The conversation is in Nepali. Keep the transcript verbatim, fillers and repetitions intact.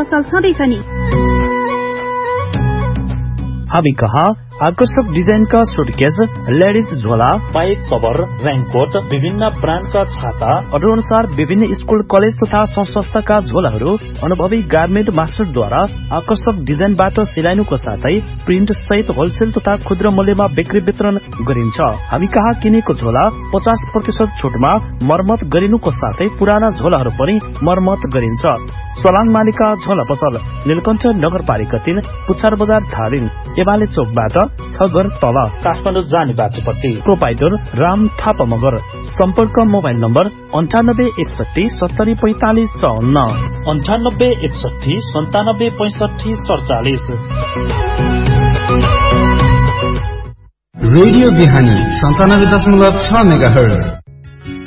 पसल छँदैछ नि। हामी कहाँ आकर्षक डिजाइनका सुटकेस, लेडिज झोला, बाइक कभर, रेनकोट, विभिन्न ब्रान्डका छाता, अर्डर अनुसार विभिन्न स्कूल, कलेज तथा संस्थाका झोलाहरू अनुभवी गार्मेन्ट मास्टरद्वारा आकर्षक डिजाइनबाट सिलाइनुको साथै प्रिन्ट सहित होलसेल तथा खुद्रा मूल्यमा बिक्री वितरण गरिन्छ। हामी कहाँ किनेको झोला पचास प्रतिशत छुटमा मर्मत गरिनुको साथै पुराना झोलाहरू पनि मर्मत गरिन्छ। सलाङ मालिका झोला पसल, नीलकण्ठ नगरपालिका तीन, पुच्छार बजार, धादिङ, एमाले चौकबाट छ घर तल, काठमाडौँ जाने बाटोपट्टि। प्रोपाइटर राम थापा मगर। सम्पर्क मोबाइल नम्बर अन्ठानब्बे एकसठी सत्तरी पैंतालिस चौन्न, अन्ठानब्बे एकसठी सन्तानब्बे पैंसठी सडचालिस। रेडियो बिहानी सन्तानब्बे दशमलव छ मेगा हर्ज।